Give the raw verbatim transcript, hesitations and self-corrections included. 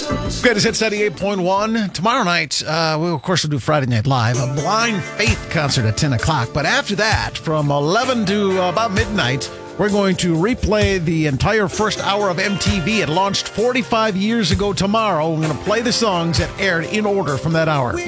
Greatest Hits ninety-eight point one. Tomorrow night, uh, we, of course, will do Friday Night Live, a Blind Faith concert at ten o'clock. But after that, from eleven to uh, about midnight, we're going to replay the entire first hour of M T V. It launched forty-five years ago tomorrow. We're going to play the songs that aired in order from that hour.